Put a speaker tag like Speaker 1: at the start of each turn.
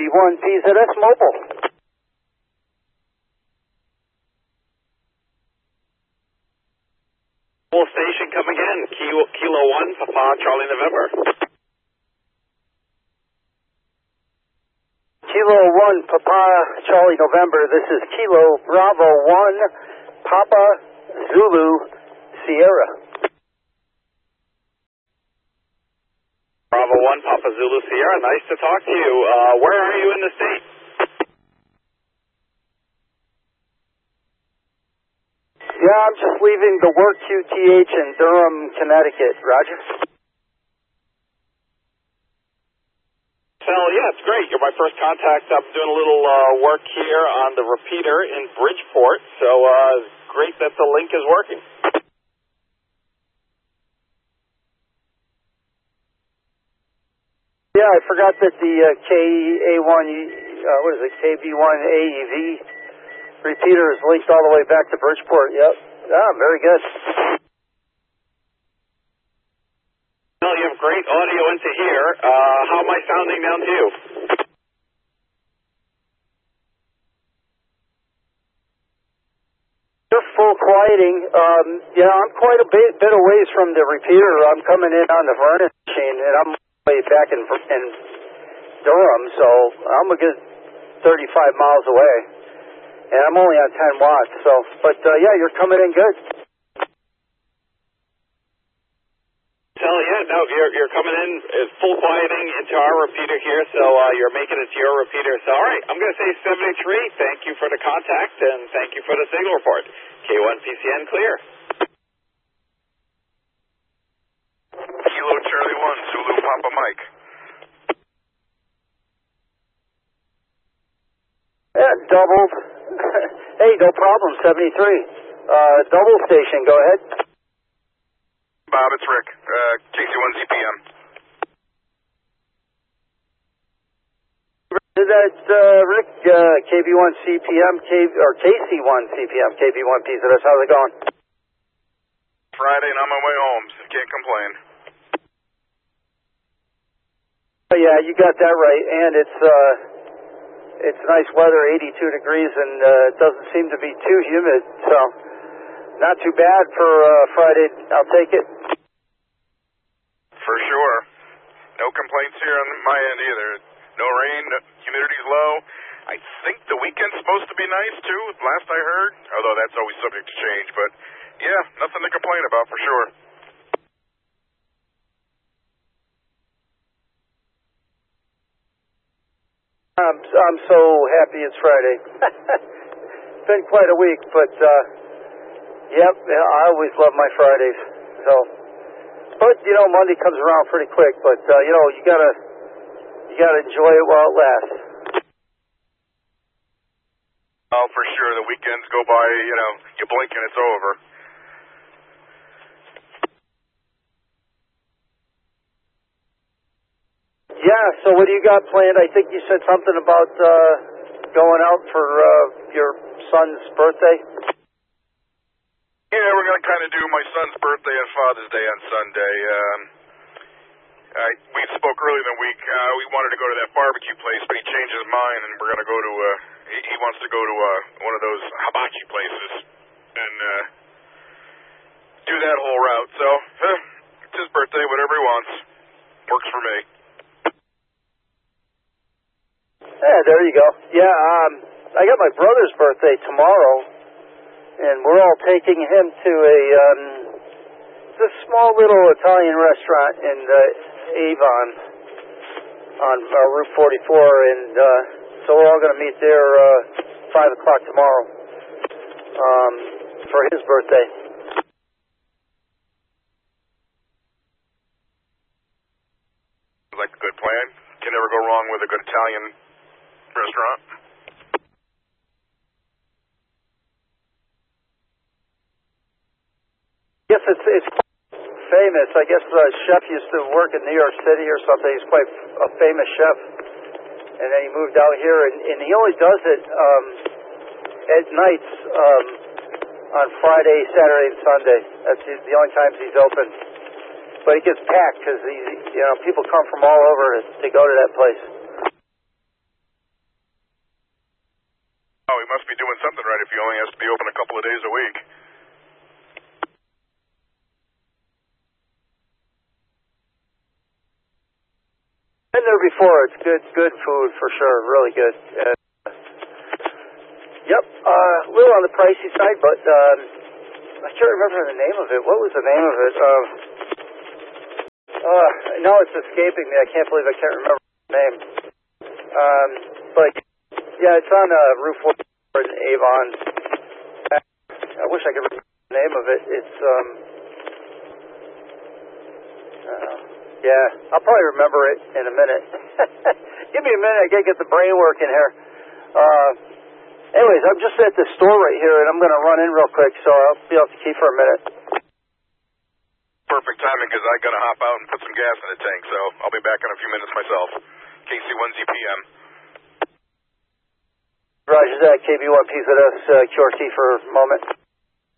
Speaker 1: KB1 PZS Mobile.
Speaker 2: Full station coming in. Kilo 1, Papa Charlie November.
Speaker 1: Kilo 1, Papa Charlie November. This is Kilo Bravo 1, Papa Zulu Sierra.
Speaker 2: Bravo 1, Papa Zulu Sierra. Nice to talk to you. Where are you in the state?
Speaker 1: Yeah, I'm just leaving the work QTH in Durham, Connecticut. Roger.
Speaker 2: Well, yeah, it's great. You're my first contact. I'm doing a little work here on the repeater in Bridgeport, so great that the link is working.
Speaker 1: Yeah, I forgot that the KA1, what is it, KB1 AEV repeater is linked all the way back to Bridgeport. Yep. Ah, very good.
Speaker 2: Well, you have great audio into here. How am I sounding down to you?
Speaker 1: Just full quieting. Yeah, I'm quite a bit a ways from the repeater. I'm coming in on the Vernon machine, and I'm way back in Durham, so I'm a good 35 miles away. And I'm only on 10 watts, so, but yeah, you're coming in good.
Speaker 2: Yeah, no, you're coming in full quieting into our repeater here, so you're making it to your repeater. So, all right, I'm going to say 73. Thank you for the contact, and thank you for the signal report. K1 PCN clear.
Speaker 3: Kilo Charlie 1, Zulu Papa Mike.
Speaker 1: Yeah, doubled. Hey, no problem, 73. Double station, go ahead.
Speaker 3: Bob, it's Rick. KC1 CPM.
Speaker 1: Is that Rick, KB1 CPM, or KC1 CPM, KB1 PZS, how's it going?
Speaker 3: Friday and on my way home, so can't complain.
Speaker 1: Yeah, you got that right, and it's nice weather, 82 degrees, and it doesn't seem to be too humid, so not too bad for Friday. I'll take it.
Speaker 3: For sure. No complaints here on my end either. No rain, humidity's low. I think the weekend's supposed to be nice too, last I heard, although that's always subject to change, but yeah, nothing to complain about for sure.
Speaker 1: I'm so happy it's Friday. Been quite a week, but yep, I always love my Fridays. So, but you know, Monday comes around pretty quick. But you know, you gotta enjoy it while it lasts.
Speaker 3: Oh, for sure. The weekends go by, you know, you blink and it's over.
Speaker 1: Yeah, so what do you got planned? I think you said something about going out for your son's birthday.
Speaker 3: Yeah, we're going to kind of do my son's birthday and Father's Day on Sunday. We spoke earlier in the week. We wanted to go to that barbecue place, but he changed his mind, and we're going to go to, he wants to go to one of those hibachi places and do that whole route. So, it's his birthday, whatever he wants. Works for me.
Speaker 1: Yeah, there you go. Yeah, I got my brother's birthday tomorrow, and we're all taking him to a small little Italian restaurant in Avon on Route 44, and so we're all going to meet there 5 o'clock tomorrow for his birthday.
Speaker 3: Like a good plan. Can never go wrong with a good Italian restaurant.
Speaker 1: Yes, it's famous. I guess the chef used to work in New York City or something. He's quite a famous chef. And then he moved out here, and he only does it at nights on Friday, Saturday, and Sunday. That's the only times he's open. But it gets packed because people come from all over to go to that place.
Speaker 3: Oh, he must be doing something right if he only has to be open a couple of days a week.
Speaker 1: Been there before. It's good food for sure. Really good. Yep. A little on the pricey side, but I can't remember the name of it. What was the name of it? Now it's escaping me. I can't believe I can't remember the name. But yeah, it's on Route 4 in Avon. I wish I could remember the name of it. It's yeah, I'll probably remember it in a minute. Give me a minute. I gotta get the brain working here. Anyways, I'm just at the store right here, and I'm gonna run in real quick, so I'll be off the key for a minute.
Speaker 3: Perfect timing, because I gotta hop out and put some gas in the tank, so I'll be back in a few minutes myself. KC1ZPM.
Speaker 1: Roger that. KB1PZS, QRT for a moment.